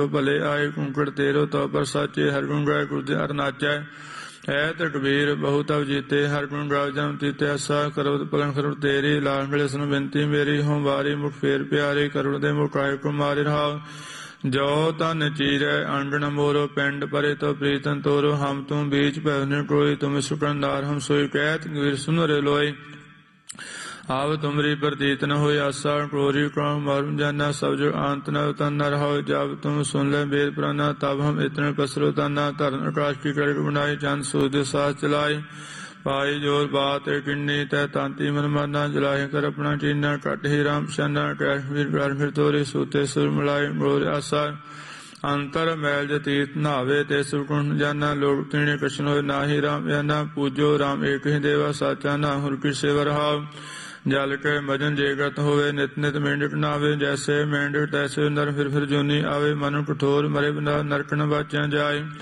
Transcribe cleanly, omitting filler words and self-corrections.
भले आए कुंकड़ तेरो तो पर साचे हर गुण गाय गुरु हर नाचै है तो कबीर बहुत अव जीते हर गुण गाव जम तीते ऐसा करो पलन करो तेरी लाल मिले सुन बिनती मेरी हों वारी मुख फेर प्यारी करुण दे मुख आय कुमारी रहाओ जो तन चीरै अंडन मोरो पिंड परे तो प्रीतन तोरो हम तुम बीच पहने कोई तुम सुकंदार हम सोई कहत वीर सुन रे लोई आव तुमरी प्रतीत न हो आशा क्रोरी क्रम मर्म जाना सब जो अंत न तन न रहो जब तुम सुन ले वेद पुराना तब हम इतने पसरो तना धर्म आकाश की कड़क बनाई चंद सूर्य साथ चलाई पाई जोर बात किन्नी तय तांती मन माना जलाए कर अपना चीना कट ही राम शना कैश्मीर फिर तोरी सूते सुर मिलाई गोर आशा अंतर मैल जतीत नावे ते सुकुण जाना लोग तीने कृष्ण हो नाहि राम जाना पूजो राम एक ही देवा साचा ना हुर की सेवर हाव जल के भजन जेगत होवे नित नित मेंढक नावे जैसे मेंढक तैसे नर फिर जोनी आवे मनु कठोर मरे बिना नरक न बाचा जाए